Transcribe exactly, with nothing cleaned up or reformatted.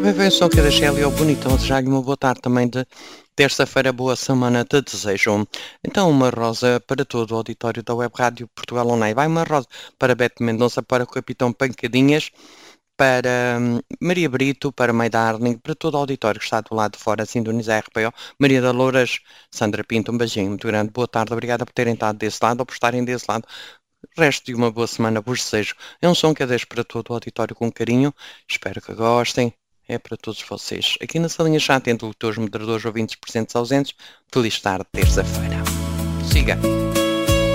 Também vem o som que eu deixei ali ao bonitão, desejar-lhe uma boa tarde também de terça-feira, boa semana te desejo. Então, uma rosa para todo o auditório da Web Rádio Portugal Online. Vai uma rosa para Beto Mendonça, para o Capitão Pancadinhas, para hum, Maria Brito, para Maida Arling, para todo o auditório que está do lado de fora, sintonizar R P O, Maria da Louras, Sandra Pinto, um beijinho muito grande, boa tarde, obrigada por terem estado desse lado ou por estarem desse lado. Resto de uma boa semana vos desejo. É um som que eu deixo para todo o auditório com carinho, espero que gostem. É para todos vocês. Aqui na salinha chat, entre locutores, moderadores, ouvintes, presentes ausentes, feliz tarde, terça-feira. Siga.